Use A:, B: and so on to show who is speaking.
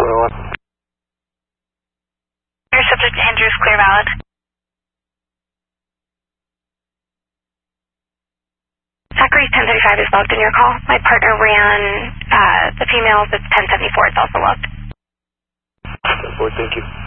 A: Your subject Andrews, clear valid. Zachary 1035 is logged in your call. My partner ran the female that's 1074. It's also logged.
B: Thank you.